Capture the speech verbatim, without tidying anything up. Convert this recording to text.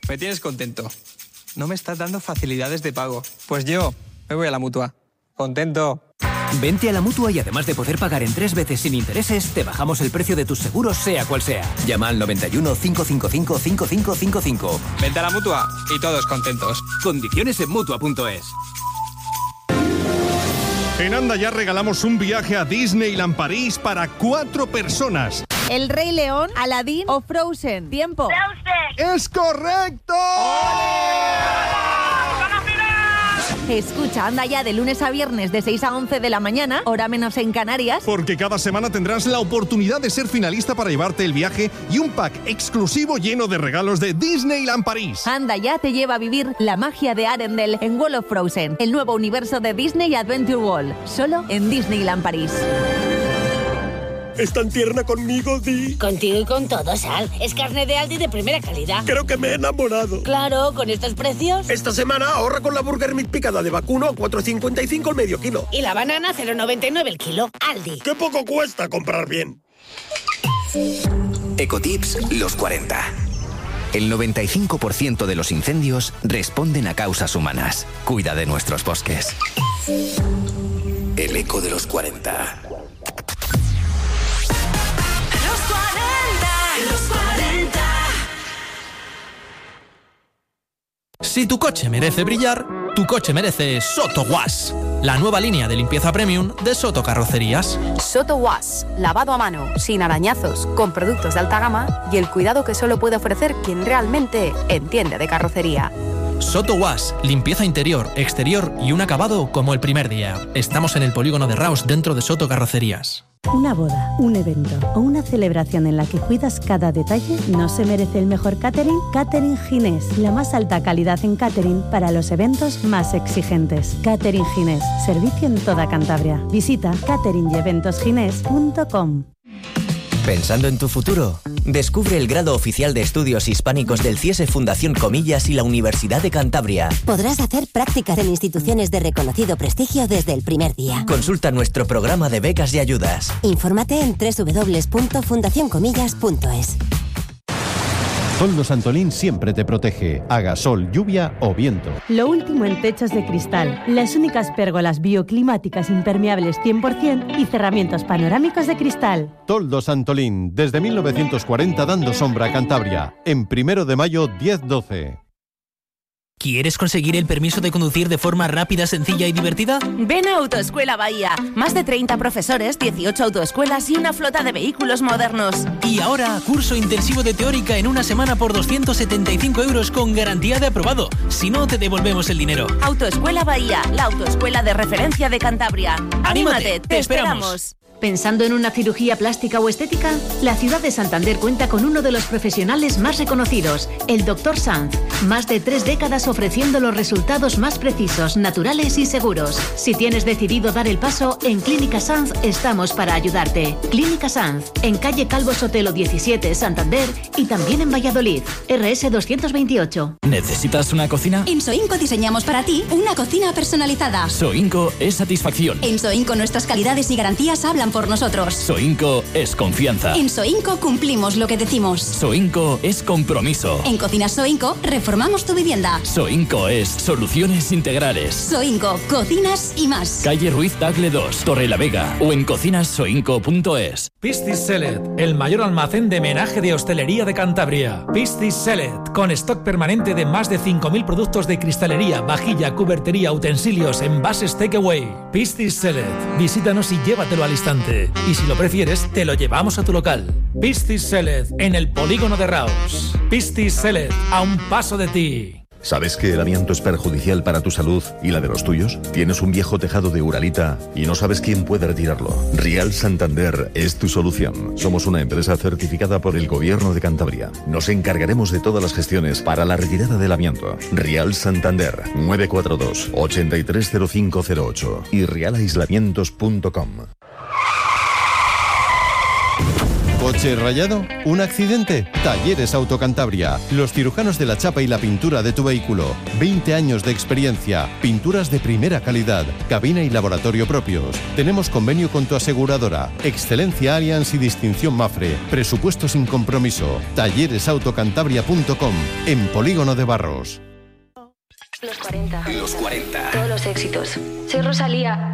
Me tienes contento. No me estás dando facilidades de pago. Pues yo me voy a la Mutua. Contento. Vente a la Mutua y además de poder pagar en tres veces sin intereses, te bajamos el precio de tus seguros sea cual sea. Llama al noventa y uno, cinco cinco cinco, cinco cinco cinco cinco. Vente a la Mutua y todos contentos. Condiciones en Mutua punto es. En Anda ya regalamos un viaje a Disneyland París para cuatro personas. El Rey León, Aladdin o Frozen. Tiempo. Frozen. ¡Es correcto! Escucha Anda ya de lunes a viernes de seis a once de la mañana, hora menos en Canarias. Porque cada semana tendrás la oportunidad de ser finalista para llevarte el viaje y un pack exclusivo lleno de regalos de Disneyland París. Anda ya te lleva a vivir la magia de Arendelle en World of Frozen, el nuevo universo de Disney Adventure World, solo en Disneyland París. ¿Es tan tierna conmigo, Di? Contigo y con todo, Sal. Es carne de Aldi de primera calidad. Creo que me he enamorado. Claro, con estos precios. Esta semana ahorra con la Burger Meat picada de vacuno a cuatro cincuenta y cinco el medio kilo. Y la banana a cero noventa y nueve el kilo. Aldi. ¡Qué poco cuesta comprar bien! Ecotips los cuarenta. El noventa y cinco por ciento de los incendios responden a causas humanas. Cuida de nuestros bosques. El eco de los cuarenta. Si tu coche merece brillar, tu coche merece Soto Wash, la nueva línea de limpieza premium de Soto Carrocerías. Soto Wash, lavado a mano, sin arañazos, con productos de alta gama y el cuidado que solo puede ofrecer quien realmente entiende de carrocería. Soto Wash, limpieza interior, exterior y un acabado como el primer día. Estamos en el polígono de Raus dentro de Soto Carrocerías. Una boda, un evento o una celebración en la que cuidas cada detalle no se merece el mejor catering. Catering Ginés, la más alta calidad en catering para los eventos más exigentes. Catering Ginés, servicio en toda Cantabria. Visita catering y eventos ginés punto com. ¿Pensando en tu futuro? Descubre el grado oficial de estudios hispánicos del CIESE Fundación Comillas y la Universidad de Cantabria. Podrás hacer prácticas en instituciones de reconocido prestigio desde el primer día. Consulta nuestro programa de becas y ayudas. Infórmate en doble u doble u doble u punto fundación comillas punto es. Toldos Antolín siempre te protege, haga sol, lluvia o viento. Lo último en techos de cristal, las únicas pérgolas bioclimáticas impermeables cien por ciento y cerramientos panorámicos de cristal. Toldos Antolín, desde mil novecientos cuarenta dando sombra a Cantabria. En primero de mayo, diez doce. ¿Quieres conseguir el permiso de conducir de forma rápida, sencilla y divertida? Ven a Autoescuela Bahía. Más de treinta profesores, dieciocho autoescuelas y una flota de vehículos modernos. Y ahora, curso intensivo de teórica en una semana por doscientos setenta y cinco euros con garantía de aprobado. Si no, te devolvemos el dinero. Autoescuela Bahía, la autoescuela de referencia de Cantabria. ¡Anímate! ¡Anímate! ¡Te, ¡Te esperamos! esperamos! ¿Pensando en una cirugía plástica o estética? La ciudad de Santander cuenta con uno de los profesionales más reconocidos, el doctor Sanz. Más de tres décadas ofreciendo los resultados más precisos, naturales y seguros. Si tienes decidido dar el paso, en Clínica Sanz estamos para ayudarte. Clínica Sanz, en calle Calvo Sotelo diecisiete, Santander y también en Valladolid. R S doscientos veintiocho. ¿Necesitas una cocina? En Soinco diseñamos para ti una cocina personalizada. Soinco es satisfacción. En Soinco nuestras calidades y garantías hablan por nosotros. Soinco es confianza. En Soinco cumplimos lo que decimos. Soinco es compromiso. En Cocinas Soinco reformamos tu vivienda. Soinco es soluciones integrales. Soinco, cocinas y más. Calle Ruiz Tagle dos, Torre la Vega o en cocinas soinco punto es. Piscis Select, el mayor almacén de menaje de hostelería de Cantabria. Piscis Select, con stock permanente de más de cinco mil productos de cristalería, vajilla, cubertería, utensilios, envases takeaway. Piscis Select, visítanos y llévatelo al instante. Y si lo prefieres, te lo llevamos a tu local. Piscis Select, en el polígono de Raus. Piscis Select, a un paso de ti. ¿Sabes que el amianto es perjudicial para tu salud y la de los tuyos? ¿Tienes un viejo tejado de Uralita y no sabes quién puede retirarlo? Rial Santander es tu solución. Somos una empresa certificada por el Gobierno de Cantabria. Nos encargaremos de todas las gestiones para la retirada del amianto. Rial Santander, nueve cuatro dos, ocho tres cero cinco cero ocho y rial aislamientos punto com. ¿Coche rayado? ¿Un accidente? Talleres Autocantabria. Los cirujanos de la chapa y la pintura de tu vehículo. veinte años de experiencia. Pinturas de primera calidad. Cabina y laboratorio propios. Tenemos convenio con tu aseguradora. Excelencia Allianz y distinción Mafre. Presupuesto sin compromiso. talleres autocantabria punto com. En Polígono de Barros. Los cuarenta. Los cuarenta. Todos los éxitos. Soy Rosalía